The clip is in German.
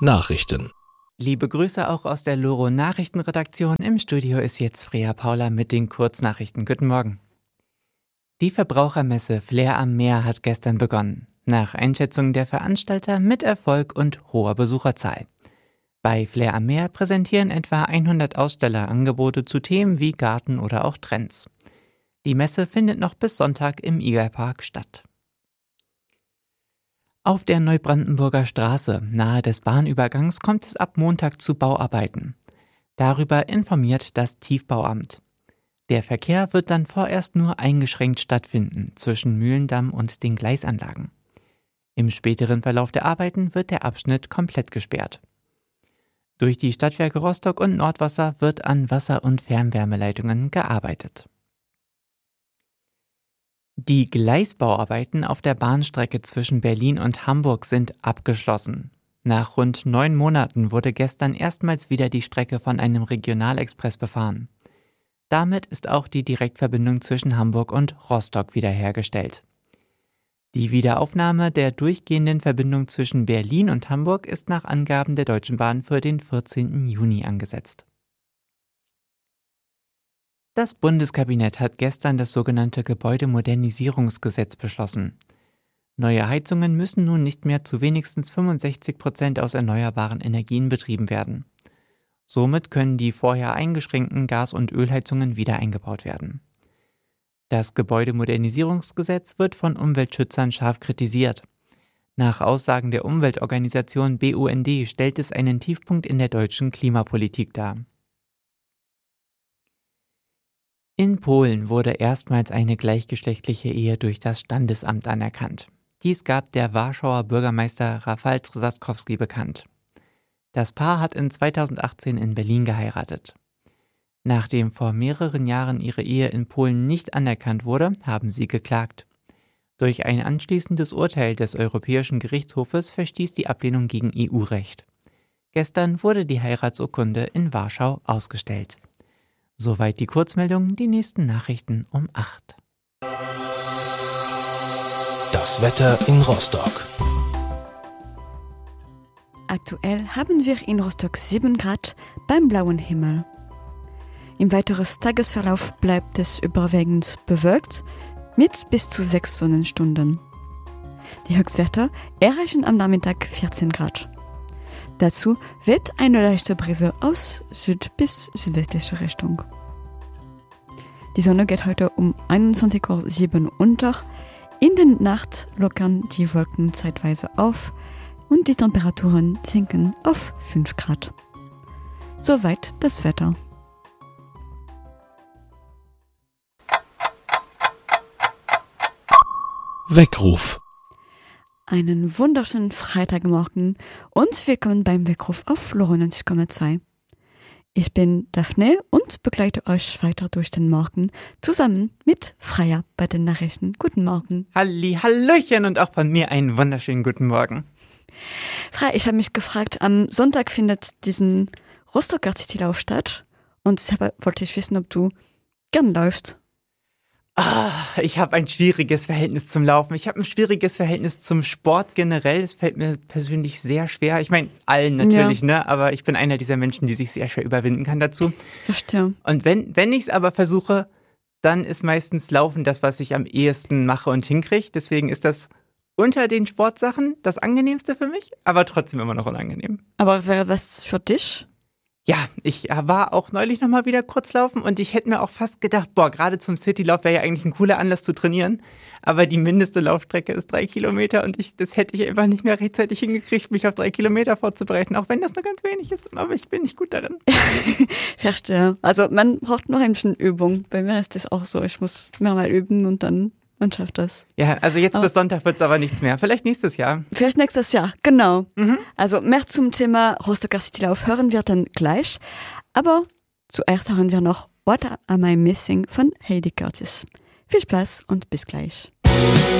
Nachrichten. Liebe Grüße auch aus der Loro Nachrichtenredaktion. Im Studio ist jetzt Freya Paula mit den Kurznachrichten. Guten Morgen. Die Verbrauchermesse Flair am Meer hat gestern begonnen. Nach Einschätzung der Veranstalter mit Erfolg und hoher Besucherzahl. Bei Flair am Meer präsentieren etwa 100 Aussteller Angebote zu Themen wie Garten oder auch Trends. Die Messe findet noch bis Sonntag im Igerpark statt. Auf der Neubrandenburger Straße nahe des Bahnübergangs kommt es ab Montag zu Bauarbeiten. Darüber informiert das Tiefbauamt. Der Verkehr wird dann vorerst nur eingeschränkt stattfinden zwischen Mühlendamm und den Gleisanlagen. Im späteren Verlauf der Arbeiten wird der Abschnitt komplett gesperrt. Durch die Stadtwerke Rostock und Nordwasser wird an Wasser- und Fernwärmeleitungen gearbeitet. Die Gleisbauarbeiten auf der Bahnstrecke zwischen Berlin und Hamburg sind abgeschlossen. Nach rund 9 Monaten wurde gestern erstmals wieder die Strecke von einem Regionalexpress befahren. Damit ist auch die Direktverbindung zwischen Hamburg und Rostock wiederhergestellt. Die Wiederaufnahme der durchgehenden Verbindung zwischen Berlin und Hamburg ist nach Angaben der Deutschen Bahn für den 14. Juni angesetzt. Das Bundeskabinett hat gestern das sogenannte Gebäudemodernisierungsgesetz beschlossen. Neue Heizungen müssen nun nicht mehr zu wenigstens 65% aus erneuerbaren Energien betrieben werden. Somit können die vorher eingeschränkten Gas- und Ölheizungen wieder eingebaut werden. Das Gebäudemodernisierungsgesetz wird von Umweltschützern scharf kritisiert. Nach Aussagen der Umweltorganisation BUND stellt es einen Tiefpunkt in der deutschen Klimapolitik dar. In Polen wurde erstmals eine gleichgeschlechtliche Ehe durch das Standesamt anerkannt. Dies gab der Warschauer Bürgermeister Rafał Trzaskowski bekannt. Das Paar hat in 2018 in Berlin geheiratet. Nachdem vor mehreren Jahren ihre Ehe in Polen nicht anerkannt wurde, haben sie geklagt. Durch ein anschließendes Urteil des Europäischen Gerichtshofes verstieß die Ablehnung gegen EU-Recht. Gestern wurde die Heiratsurkunde in Warschau ausgestellt. Soweit die Kurzmeldung, die nächsten Nachrichten um 8. Das Wetter in Rostock. Aktuell haben wir in Rostock 7 Grad beim blauen Himmel. Im weiteren Tagesverlauf bleibt es überwiegend bewölkt mit bis zu 6 Sonnenstunden. Die Höchstwerte erreichen am Nachmittag 14 Grad. Dazu weht eine leichte Brise aus Süd- bis südwestlicher Richtung. Die Sonne geht heute um 21:07 Uhr unter. In der Nacht lockern die Wolken zeitweise auf und die Temperaturen sinken auf 5 Grad. Soweit das Wetter. Weckruf. Einen wunderschönen Freitagmorgen und willkommen beim Weckruf auf Loro 90,2. Ich bin Daphne und begleite euch weiter durch den Morgen zusammen mit Freya bei den Nachrichten. Guten Morgen. Hallöchen und auch von mir einen wunderschönen guten Morgen. Freya, ich habe mich gefragt, am Sonntag findet diesen Rostocker Citylauf statt und deshalb wollte ich wissen, ob du gern läufst. Ich habe ein schwieriges Verhältnis zum Laufen. Ich habe ein schwieriges Verhältnis zum Sport generell. Es fällt mir persönlich sehr schwer. Ich meine, allen natürlich, ja. Ne? Aber ich bin einer dieser Menschen, die sich sehr schwer überwinden kann dazu. Verstehe. Und wenn ich es aber versuche, dann ist meistens Laufen das, was ich am ehesten mache und hinkriege. Deswegen ist das unter den Sportsachen das Angenehmste für mich, aber trotzdem immer noch unangenehm. Aber wäre was für dich? Ja, ich war auch neulich nochmal wieder kurz laufen und ich hätte mir auch fast gedacht, gerade zum Citylauf wäre ja eigentlich ein cooler Anlass zu trainieren, aber die mindeste Laufstrecke ist 3 Kilometer und das hätte ich einfach nicht mehr rechtzeitig hingekriegt, mich auf 3 Kilometer vorzubereiten, auch wenn das nur ganz wenig ist, aber ich bin nicht gut darin. Verstehe. Also man braucht noch ein bisschen Übung, bei mir ist das auch so, ich muss mehr mal üben und dann man schafft das. Ja, also jetzt bis Sonntag wird es aber nichts mehr. Vielleicht nächstes Jahr. Vielleicht nächstes Jahr, genau. Also mehr zum Thema Rostocker Citylauf hören wir dann gleich. Aber zuerst hören wir noch What Am I Missing von Heidi Curtis. Viel Spaß und bis gleich.